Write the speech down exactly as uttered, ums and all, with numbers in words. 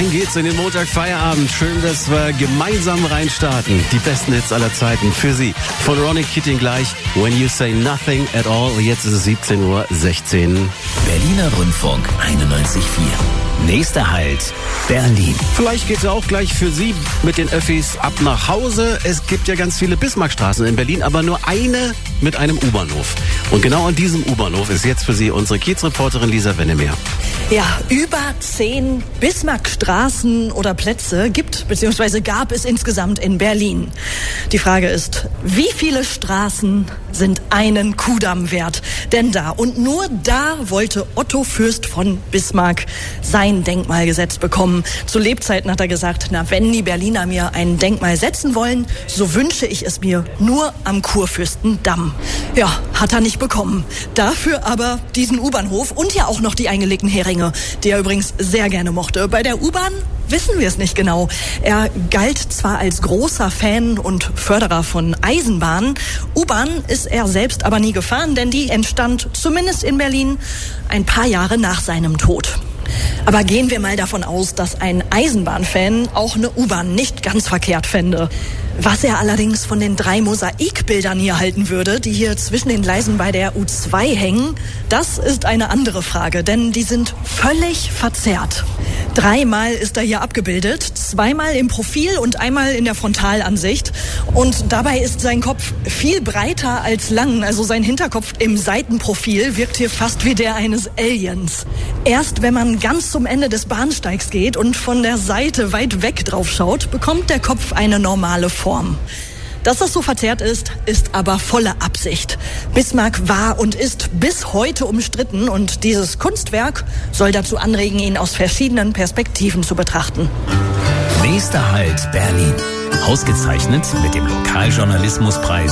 Rein geht's in den Montagfeierabend. Schön, dass wir gemeinsam reinstarten. Die besten Hits aller Zeiten für Sie. Von Ronnie Keating gleich. When You Say Nothing at All. Jetzt ist es siebzehn Uhr sechzehn. Berliner Rundfunk einundneunzig Komma vier. Nächster Halt, Berlin. Vielleicht geht's ja auch gleich für Sie mit den Öffis ab nach Hause. Es gibt ja ganz viele Bismarckstraßen in Berlin, aber nur eine mit einem U-Bahnhof. Und genau an diesem U-Bahnhof ist jetzt für Sie unsere Kiezreporterin Lisa Wennemeer. Ja, über zehn Bismarckstraßen oder Plätze gibt bzw. gab es insgesamt in Berlin. Die Frage ist, wie viele Straßen sind einen Kudamm wert? Denn da und nur da wollte Otto Fürst von Bismarck sein Denkmal gesetzt bekommen. Zu Lebzeiten hat er gesagt, na, wenn die Berliner mir ein Denkmal setzen wollen, so wünsche ich es mir nur am Kurfürstendamm. Ja, hat er nicht bekommen. Dafür aber diesen U-Bahnhof und ja auch noch die eingelegten Heringe, die er übrigens sehr gerne mochte. Bei der U-Bahn wissen wir es nicht genau. Er galt zwar als großer Fan und Förderer von Eisenbahnen, U-Bahn ist er selbst aber nie gefahren, denn die entstand zumindest in Berlin ein paar Jahre nach seinem Tod. Aber gehen wir mal davon aus, dass ein Eisenbahnfan auch eine U-Bahn nicht ganz verkehrt fände. Was er allerdings von den drei Mosaikbildern hier halten würde, die hier zwischen den Gleisen bei der U zwei hängen, das ist eine andere Frage, denn die sind völlig verzerrt. Dreimal ist er hier abgebildet, zweimal im Profil und einmal in der Frontalansicht. Und dabei ist sein Kopf viel breiter als lang, also sein Hinterkopf im Seitenprofil wirkt hier fast wie der eines Aliens. Erst wenn man ganz zum Ende des Bahnsteigs geht und von der Seite weit weg drauf schaut, bekommt der Kopf eine normale Form. Dass das so verzerrt ist, ist aber volle Absicht. Bismarck war und ist bis heute umstritten und dieses Kunstwerk soll dazu anregen, ihn aus verschiedenen Perspektiven zu betrachten. Nächster Halt, Berlin. Ausgezeichnet mit dem Lokaljournalismuspreis